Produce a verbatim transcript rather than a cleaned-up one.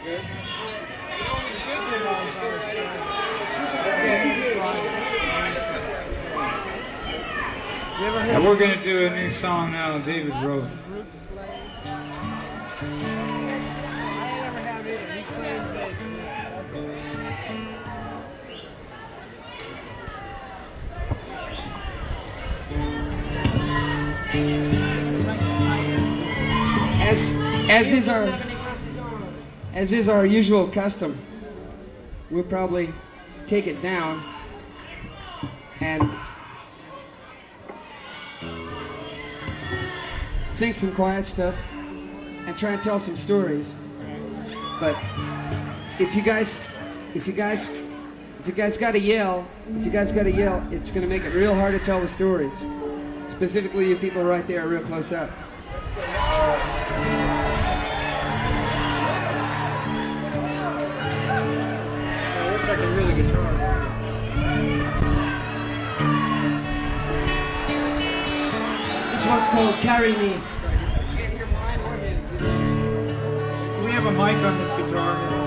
And we're going to do a new song now David wrote. As, as is our as is our usual custom, we'll probably take it down and sing some quiet stuff and try and tell some stories. But if you guys, if you guys, if you guys got to yell, if you guys got to yell, it's going to make it real hard to tell the stories. Specifically, you people right there, real close up. Like a really guitar. This one's called Carry Me. Do we have a mic on this guitar?